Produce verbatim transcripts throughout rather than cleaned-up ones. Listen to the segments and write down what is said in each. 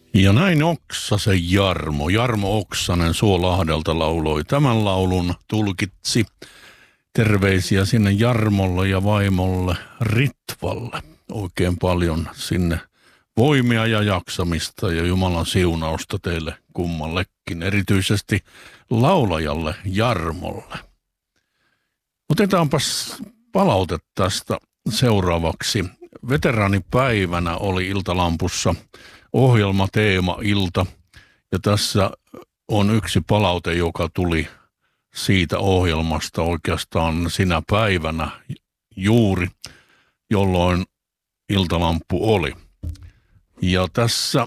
Ja näin Oksasen Jarmo, Jarmo Oksanen Suolahdelta lauloi tämän laulun, tulkitsi. Terveisiä sinne Jarmolle ja vaimolle Ritvalle. Oikein paljon sinne voimia ja jaksamista ja Jumalan siunausta teille kummallekin, erityisesti laulajalle Jarmolle. Otetaanpas palaute tästä seuraavaksi. Veteraanipäivänä oli Iltalampussa ohjelma Teema Ilta, ja tässä on yksi palaute, joka tuli siitä ohjelmasta oikeastaan sinä päivänä juuri, jolloin Iltalampu oli. Ja tässä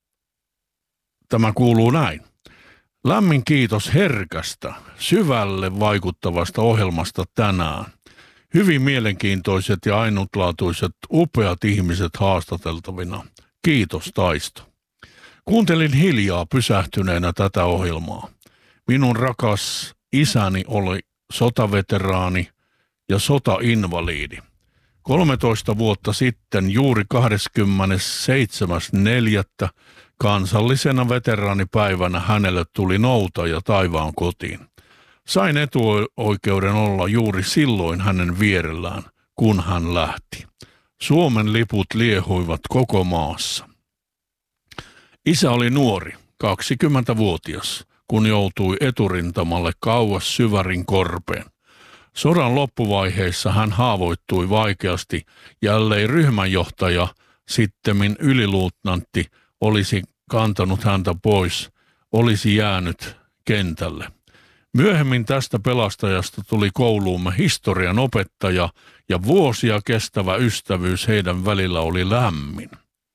tämä kuuluu näin. Lämmin kiitos herkästä, syvälle vaikuttavasta ohjelmasta tänään. Hyvin mielenkiintoiset ja ainutlaatuiset, upeat ihmiset haastateltavina. Kiitos Taisto. Kuuntelin hiljaa pysähtyneenä tätä ohjelmaa. Minun rakas isäni oli sotaveteraani ja sotainvaliidi. kolmetoista vuotta sitten juuri kahdeskymmenesseitsemäs neljättä kansallisena veteraanipäivänä hänelle tuli noutaja taivaan kotiin. Sain etuoikeuden olla juuri silloin hänen vierellään, kun hän lähti. Suomen liput liehuivat koko maassa. Isä oli nuori, kaksikymmentävuotias, kun joutui eturintamalle kauas Syvärin korpeen. Sodan loppuvaiheissa hän haavoittui vaikeasti, jälleen ryhmänjohtaja, sittemmin yliluutnantti, olisi kantanut häntä pois, olisi jäänyt kentälle. Myöhemmin tästä pelastajasta tuli kouluumme historian opettaja ja vuosia kestävä ystävyys heidän välillä oli lämmin.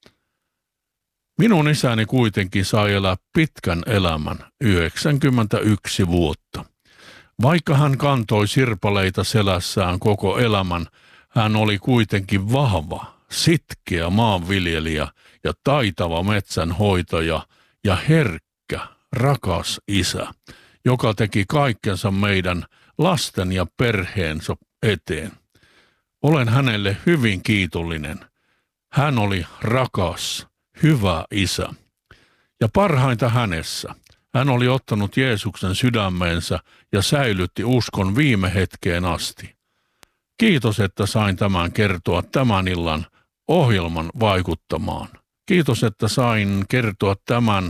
Minun isäni kuitenkin sai elää pitkän elämän, yhdeksänkymmentäyksi vuotta. Vaikka hän kantoi sirpaleita selässään koko elämän, hän oli kuitenkin vahva, sitkeä maanviljelijä ja taitava metsänhoitaja ja herkkä, rakas isä, joka teki kaikkensa meidän lasten ja perheensä eteen. Olen hänelle hyvin kiitollinen. Hän oli rakas, hyvä isä. Ja parhainta hänessä, hän oli ottanut Jeesuksen sydämeensä ja säilytti uskon viime hetkeen asti. Kiitos, että sain tämän kertoa tämän illan ohjelman vaikuttamaan. Kiitos, että sain kertoa tämän,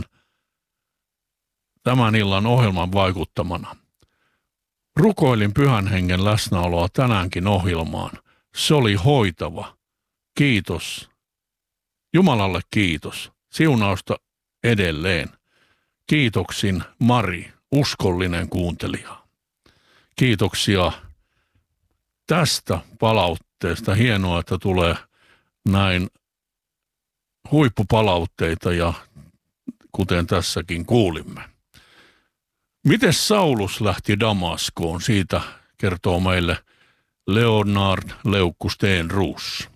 tämän illan ohjelman vaikuttamana. Rukoilin Pyhän Hengen läsnäoloa tänäänkin ohjelmaan. Se oli hoitava. Kiitos. Jumalalle kiitos. Siunausta edelleen. Kiitoksin Mari, uskollinen kuuntelija. Kiitoksia tästä palautteesta. Hienoa, että tulee näin huippupalautteita ja kuten tässäkin kuulimme. Miten Saulus lähti Damaskoon? Siitä kertoo meille Leonard Leukku Steenruus.